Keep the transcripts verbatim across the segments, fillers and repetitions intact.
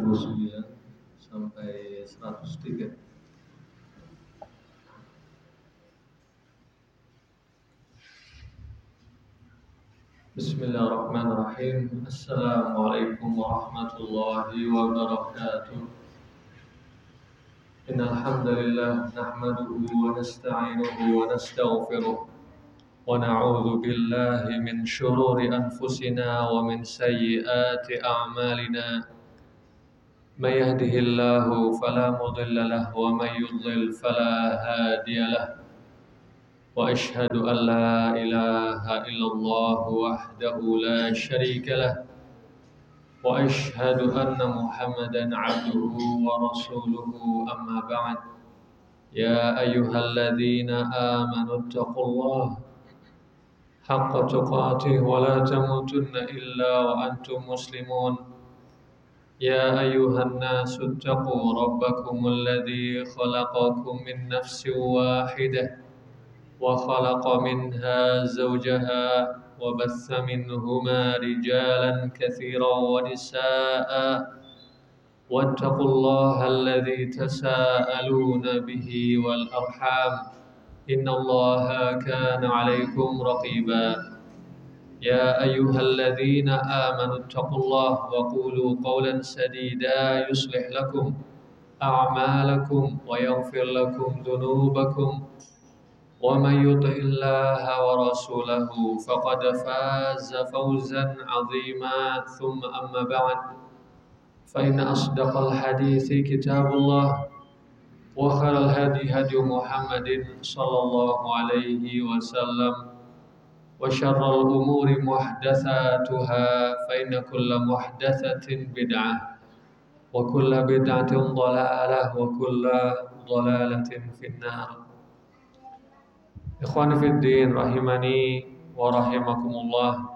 puluh sembilan sampai seratus tiga. Bismillahirrahmanirrahim. Assalamualaikum warahmatullahi wabarakatuh. Innal hamdalillah nahmaduhu wa nasta'inuhu wa nastaghfiruh wa na'udzu billahi min shururi anfusina wa min sayyiati a'malina. May yahdihillahu fala mudilla lahu wa may yudlil fala hadiya lahu. Wa ashhadu an la ilaha illallah wahdahu la syarika lahu wa ashhadu anna Muhammadan 'abduhu wa rasuluhu amma ba'd. Ya ayyuhalladzina amanu taqullaha haqqa tuqatih wa la tamutunna illa wa antum muslimun. Ya ayyuhan nasu taqu rabbakumul ladzi khalaqakum min nafsin wahidah wa khalaqa minha zawjaha wa bassa minhuma rijalan katsiran wa nisaa'a wattaqullaha alladzi tasaaluna bihi wal arham innallaha kana 'alaykum raqiba. Ya ayyuhalladzina amanu taqullaha wa qulu qawlan sadida yuslih lakum a'malakum wa yaghfir lakum dhunubakum wa may yuti'illaha wa rasulahu faqad faza fawzan 'azima. Thumma amma ba'd, fa inna asdaqal hadithi kitabullah wa khairal hadi hadi Muhammadin sallallahu alaihi wasallam wa syarrul umuri muhdatsatuha fa inna kulla muhdatsatin bid'ah wa kulla bid'atin dhalalah wa kulla dhalalatin finnar. Ikhwani fid din rahimani wa rahimakumullah.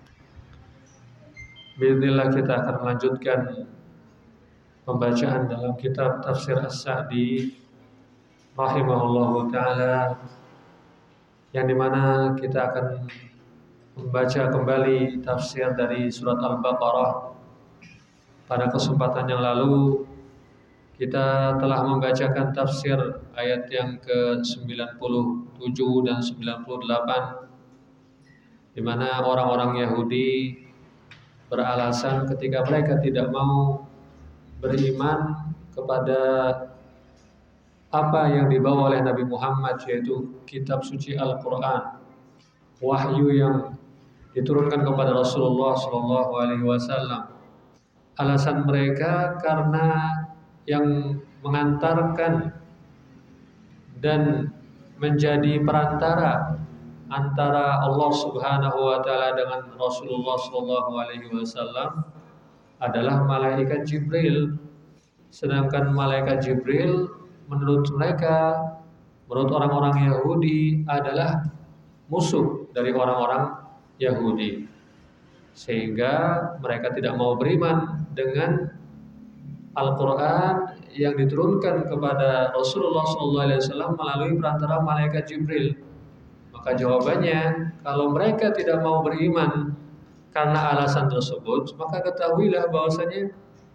Bismillah, kita akan melanjutkan pembacaan dalam kitab Tafsir As-Sa'di rahimahullahu ta'ala, yang dimana kita akan membaca kembali tafsir dari surat Al-Baqarah. Pada kesempatan yang lalu kita telah membacakan tafsir ayat yang ke sembilan puluh tujuh dan sembilan puluh delapan, di mana orang-orang Yahudi beralasan ketika mereka tidak mau beriman kepada apa yang dibawa oleh Nabi Muhammad, yaitu kitab suci Al-Quran, wahyu yang diturunkan kepada Rasulullah shallallahu alaihi wasallam. Alasan mereka karena yang mengantarkan dan menjadi perantara antara Allah Subhanahu wa taala dengan Rasulullah shallallahu alaihi wasallam adalah malaikat Jibril. Sedangkan malaikat Jibril menurut mereka, menurut orang-orang Yahudi, adalah musuh dari orang-orang Yahudi, sehingga mereka tidak mau beriman dengan Al-Quran yang diturunkan kepada Rasulullah shallallahu alaihi wasallam melalui perantara malaikat Jibril. Maka jawabannya, kalau mereka tidak mau beriman karena alasan tersebut, maka ketahuilah bahwasanya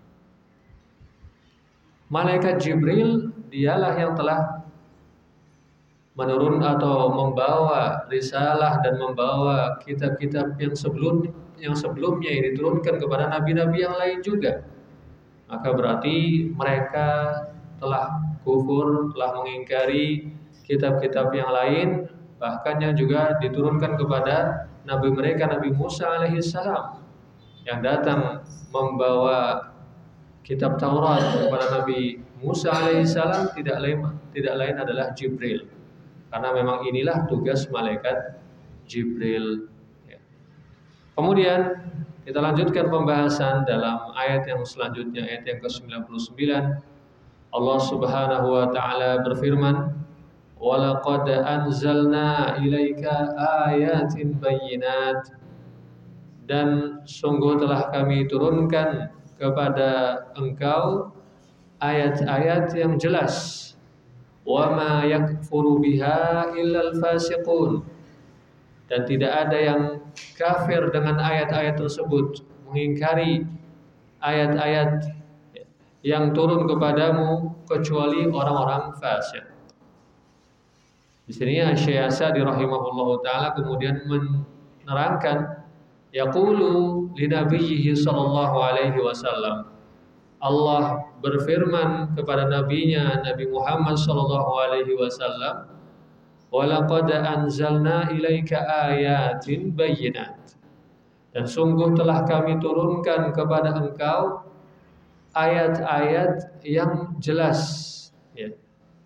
malaikat Jibril dialah yang telah menurun atau membawa risalah dan membawa kitab-kitab yang sebelum yang sebelumnya yang diturunkan kepada nabi-nabi yang lain juga. Maka berarti mereka telah kufur, telah mengingkari kitab-kitab yang lain, bahkan yang juga diturunkan kepada nabi mereka, Nabi Musa alaihissalam, yang datang membawa kitab Taurat kepada Nabi Musa alaihissalam tidak lain tidak lain adalah Jibril, karena memang inilah tugas malaikat Jibril. Kemudian kita lanjutkan pembahasan dalam ayat yang selanjutnya, ayat yang ke sembilan puluh sembilan. Allah Subhanahu wa taala berfirman, "Wa laqad anzalna ilaika ayatin bayyinat." Dan sungguh telah kami turunkan kepada engkau ayat-ayat yang jelas. Wa ma yakfuru biha illal fasiqun. Dan tidak ada yang kafir dengan ayat-ayat tersebut, mengingkari ayat-ayat yang turun kepadamu kecuali orang-orang fasik. Di sini Syekh Sa'di rahimahullahu taala kemudian menerangkan yaqulu li nabiyhi sallallahu alaihi wasallam. Allah berfirman kepada nabinya Nabi Muhammad sallallahu alaihi wasallam, "Wa laqad anzalna ilaika ayatin bayyinat." Dan sungguh telah kami turunkan kepada engkau ayat-ayat yang jelas, ya.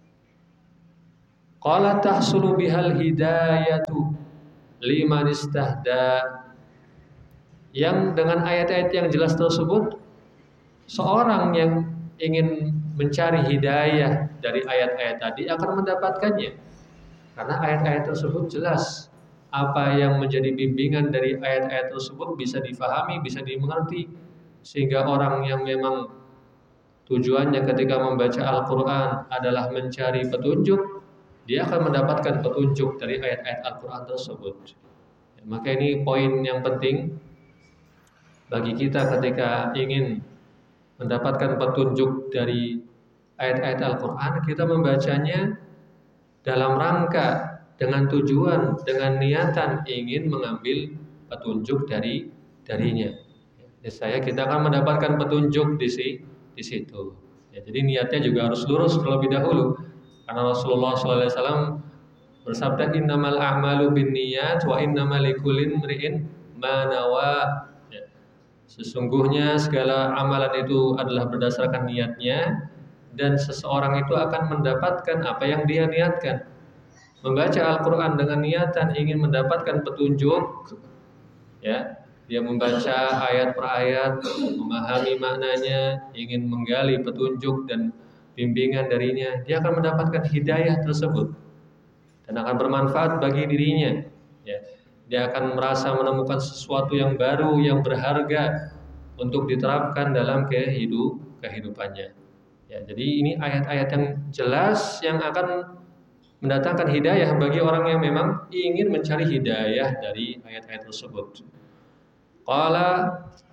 Qala tahsulu bihal hidayatu liman istahda. Yang dengan ayat-ayat yang jelas tersebut, seorang yang ingin mencari hidayah dari ayat-ayat tadi akan mendapatkannya. Karena ayat-ayat tersebut jelas. Apa yang menjadi bimbingan dari ayat-ayat tersebut bisa difahami, bisa dimengerti. Sehingga orang yang memang tujuannya ketika membaca Al-Quran adalah mencari petunjuk, dia akan mendapatkan petunjuk dari ayat-ayat Al-Quran tersebut. Maka ini poin yang penting bagi kita ketika ingin mendapatkan petunjuk dari ayat-ayat Al-Quran, kita membacanya dalam rangka, dengan tujuan, dengan niatan ingin mengambil petunjuk dari darinya. Ya, saya kita akan mendapatkan petunjuk di si, di situ. Ya, jadi niatnya juga harus lurus terlebih dahulu. Karena Rasulullah shallallahu alaihi wasallam bersabda, innamal a'malu binniyat wa innamal likulli imri'in ma nawa. Ya, sesungguhnya segala amalan itu adalah berdasarkan niatnya, dan seseorang itu akan mendapatkan apa yang dia niatkan. Membaca Al-Quran dengan niatan ingin mendapatkan petunjuk, ya, dia membaca ayat per ayat, memahami maknanya, ingin menggali petunjuk dan bimbingan darinya, dia akan mendapatkan hidayah tersebut dan akan bermanfaat bagi dirinya, ya. Dia akan merasa menemukan sesuatu yang baru, yang berharga untuk diterapkan dalam kehidup, kehidupannya. Ya, jadi ini ayat-ayat yang jelas yang akan mendatangkan hidayah bagi orang yang memang ingin mencari hidayah dari ayat-ayat tersebut. Qala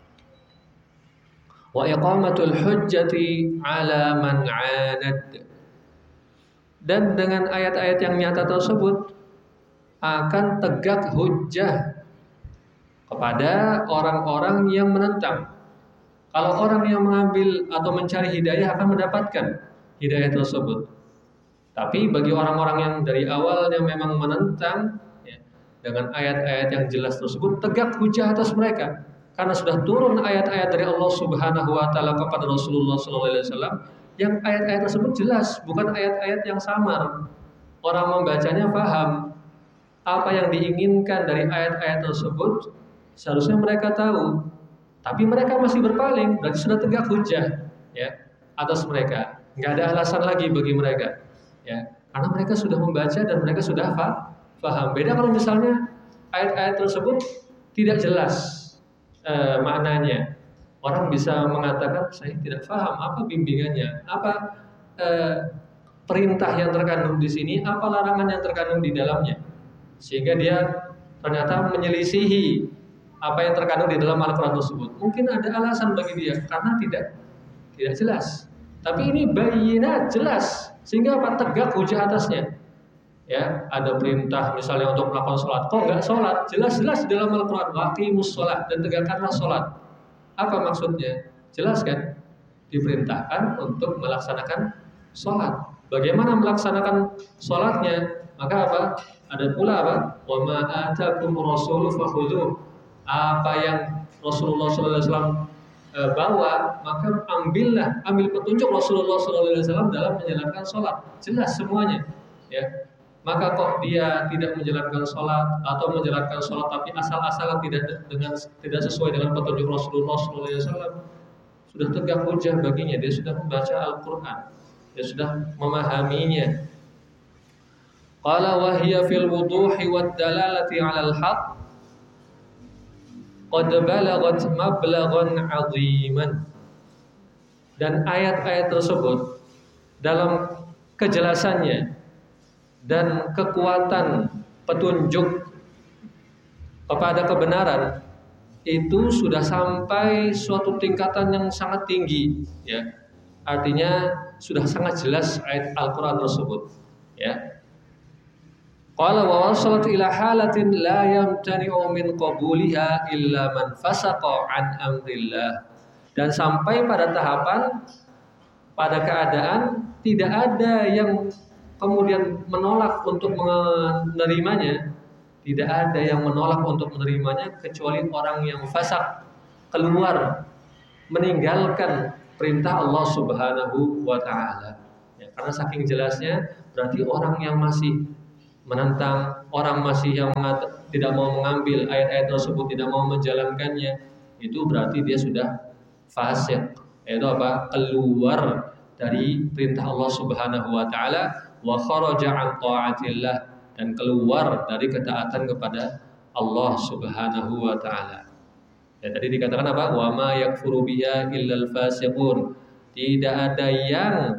wa iqamatul hujjati ala man 'anad. Dan dengan ayat-ayat yang nyata tersebut akan tegak hujjah kepada orang-orang yang menentang. Kalau orang yang mengambil atau mencari hidayah akan mendapatkan hidayah tersebut. Tapi bagi orang-orang yang dari awalnya memang menentang, ya, dengan ayat-ayat yang jelas tersebut tegak hujah atas mereka, karena sudah turun ayat-ayat dari Allah Subhanahu wa taala kepada Rasulullah shallallahu alaihi wasallam yang ayat-ayat tersebut jelas, bukan ayat-ayat yang samar. Orang membacanya paham apa yang diinginkan dari ayat-ayat tersebut, seharusnya mereka tahu. Tapi mereka masih berpaling, berarti sudah tegak hujah, ya, atas mereka. Nggak ada alasan lagi bagi mereka. Ya, karena mereka sudah membaca dan mereka sudah paham. Beda kalau misalnya ayat-ayat tersebut tidak jelas e, maknanya. Orang bisa mengatakan saya tidak paham apa bimbingannya, apa e, perintah yang terkandung di sini, apa larangan yang terkandung di dalamnya, sehingga dia ternyata menyelisihi apa yang terkandung di dalam Al-Quran tersebut. Mungkin ada alasan bagi dia karena tidak tidak jelas. Tapi ini bayyinat, jelas, sehingga apa? Tegak hujah atasnya. Ya, ada perintah misalnya untuk melakukan sholat. Kok nggak sholat? Jelas-jelas di dalam Al-Quran, waqimus sholat, dan tegakkanlah sholat. Apa maksudnya? Jelas kan? Diperintahkan untuk melaksanakan sholat. Bagaimana melaksanakan sholatnya? Maka apa? Ada pula apa? Wa ma atakum rasulu fakhudhuh. Apa yang Rasulullah shallallahu alaihi wasallam bawa, maka ambillah, ambil petunjuk Rasulullah shallallahu alaihi wasallam dalam menjalankan sholat. Jelas semuanya, ya. Maka kok dia tidak menjalankan sholat atau menjalankan sholat tapi asal-asalan tidak dengan tidak sesuai dengan petunjuk Rasulullah shallallahu alaihi wasallam, sudah tegak hujah baginya, dia sudah membaca Al-Quran, dia sudah memahaminya. Qala wa hiya fil wuduhi wad dalalati 'alal haqq qad balaghat mablaghan 'aziman. Dan ayat-ayat tersebut dalam kejelasannya dan kekuatan petunjuk kepada kebenaran itu sudah sampai suatu tingkatan yang sangat tinggi, ya. artinya sudah sangat jelas ayat Al-Qur'an tersebut, ya. Qala wa wasalat ila halatin la yamtani'u min qabuliha illa man fasaqa an amrillah. Dan sampai pada tahapan, pada keadaan tidak ada yang kemudian menolak untuk menerimanya, tidak ada yang menolak untuk menerimanya kecuali orang yang fasik, keluar, meninggalkan perintah Allah Subhanahu wa taala. Ya, karena saking jelasnya, berarti orang yang masih menentang, orang masih yang tidak mau mengambil ayat-ayat tersebut, tidak mau menjalankannya, itu berarti dia sudah fasik. Yaitu apa? Keluar dari perintah Allah Subhanahu wa taala, wa kharaja an ta'atillah, dan keluar dari ketaatan kepada Allah Subhanahu wa taala. Ya, tadi dikatakan apa? Wa ma yakfuru biha illal fasiqun. Tidak ada yang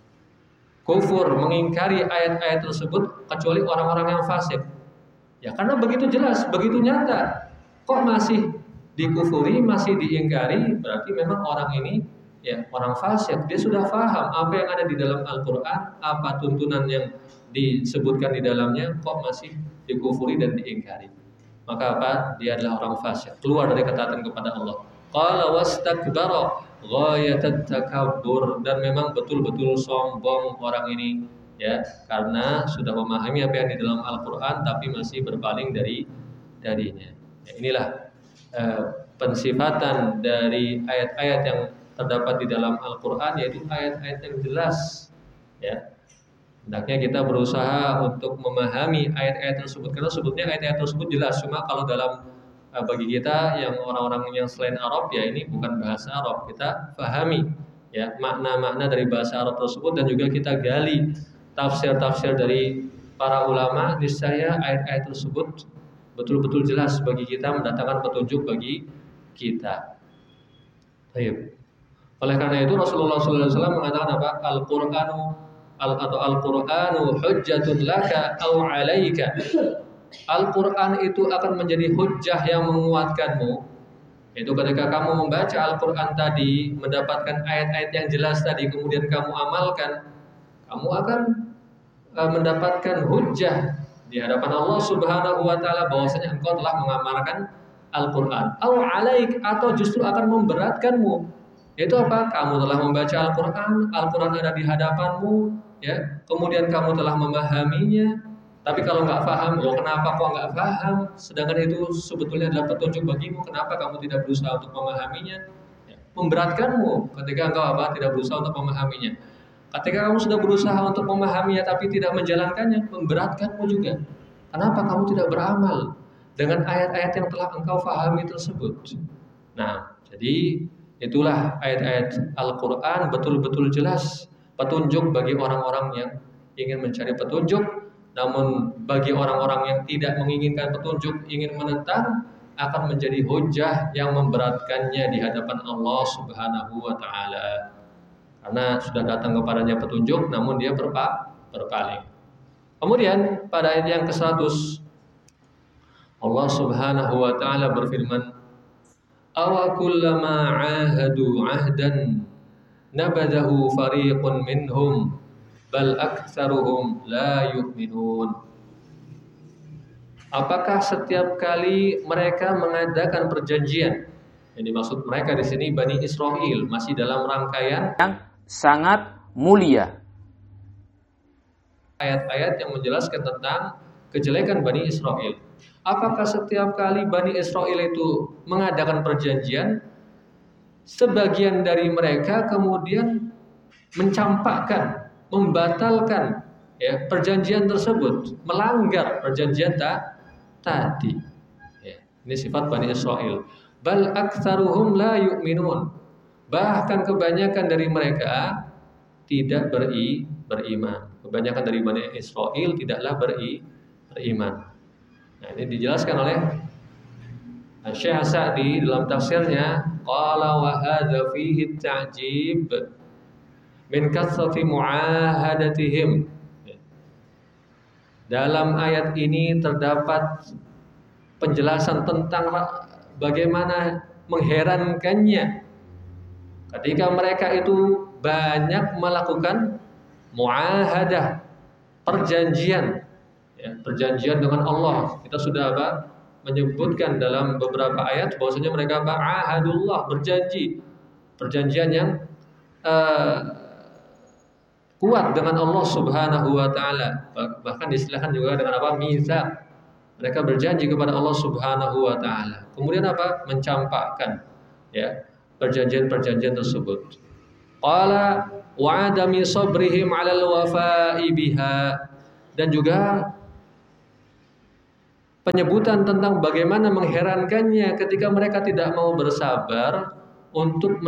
kufur, mengingkari ayat-ayat tersebut kecuali orang-orang yang fasik. Ya, karena begitu jelas, begitu nyata. Kok masih dikufuri, masih diingkari? Berarti memang orang ini ya orang fasik. Dia sudah paham apa yang ada di dalam Al-Qur'an, apa tuntunan yang disebutkan di dalamnya, kok masih dikufuri dan diingkari. Maka apa? Dia adalah orang fasik, keluar dari ketaatan kepada Allah. Qala wastakbara ghayatat takabbur, dan memang betul-betul sombong orang ini, ya, karena sudah memahami apa yang di dalam Al-Qur'an tapi masih berpaling dari darinya. Ya, inilah eh, pensifatan dari ayat-ayat yang terdapat di dalam Al-Qur'an, yaitu ayat-ayat yang jelas, ya. Hendaknya kita berusaha untuk memahami ayat-ayat tersebut, karena sebetulnya ayat-ayat tersebut jelas, cuma kalau dalam bagi kita yang orang-orang yang selain Arab, ya ini bukan bahasa Arab, kita pahami ya makna-makna dari bahasa Arab tersebut, dan juga kita gali tafsir-tafsir dari para ulama, niscaya ayat-ayat tersebut betul-betul jelas bagi kita, mendatangkan petunjuk bagi kita. Baik. Oleh karena itu Rasulullah shallallahu alaihi wasallam mengatakan apa? Al-Qur'anu al atau Al-Qur'anu hujjatun laka aw 'alaika. Al-Quran itu akan menjadi hujjah yang menguatkanmu. Itu ketika kamu membaca Al-Quran tadi, mendapatkan ayat-ayat yang jelas tadi, kemudian kamu amalkan, kamu akan uh, mendapatkan hujjah di hadapan Allah Subhanahu wa taala bahwasanya engkau telah mengamalkan Al-Quran. Au alaik, atau justru akan memberatkanmu. Itu apa? Kamu telah membaca Al-Quran, Al-Quran ada di hadapanmu, ya. Kemudian kamu telah memahaminya. Tapi kalau nggak paham, loh kenapa kok nggak paham? Sedangkan itu sebetulnya adalah petunjuk bagimu. Kenapa kamu tidak berusaha untuk memahaminya? Ya, memberatkanmu ketika engkau apa? Tidak berusaha untuk memahaminya. Ketika kamu sudah berusaha untuk memahaminya tapi tidak menjalankannya, memberatkanmu juga. Kenapa kamu tidak beramal dengan ayat-ayat yang telah engkau pahami tersebut? Nah, jadi itulah ayat-ayat Al-Quran betul-betul jelas petunjuk bagi orang-orang yang ingin mencari petunjuk. Namun bagi orang-orang yang tidak menginginkan petunjuk, ingin menentang, akan menjadi hujjah yang memberatkannya di hadapan Allah Subhanahu wa taala. Karena sudah datang kepadanya petunjuk, namun dia berpa, berpaling. Kemudian pada ayat yang ke seratus, Allah Subhanahu wa taala berfirman, "Awa kullama 'ahadu 'ahdan nabadahu fariqun minhum bal aktsaruhum la yu'minun." Apakah setiap kali mereka mengadakan perjanjian, yang dimaksud mereka di sini Bani Israil, masih dalam rangkaian yang sangat mulia, ayat-ayat yang menjelaskan tentang kejelekan Bani Israil. Apakah setiap kali Bani Israil itu mengadakan perjanjian, sebagian dari mereka kemudian mencampakkan, membatalkan ya perjanjian tersebut, melanggar perjanjian ta, tadi. Ya, ini sifat Bani Israil. Bal aktsaruhum la yu'minun. Bahkan kebanyakan dari mereka tidak beri, beriman. Kebanyakan dari Bani Israil tidaklah beri, beriman. Nah, ini dijelaskan oleh Syekh Sa'di dalam tafsirnya, qala wa hadza fihi ta'jib min kasrati mu'ahadatihim. Dalam ayat ini terdapat penjelasan tentang bagaimana mengherankannya ketika mereka itu banyak melakukan muahadah, perjanjian, ya, perjanjian dengan Allah. Kita sudah apa? Menyebutkan dalam beberapa ayat bahwasanya mereka apa? Ahadullah, berjanji, perjanjian yang uh, kuat dengan Allah Subhanahu wa taala. Bahkan diistilahkan juga dengan apa? Mitsaq. Mereka berjanji kepada Allah Subhanahu wa taala. Kemudian apa? Mencampakkan, ya, perjanjian-perjanjian tersebut. Qala wa adami sabrihim 'alal wafa'i biha, dan juga penyebutan tentang bagaimana mengherankannya ketika mereka tidak mau bersabar untuk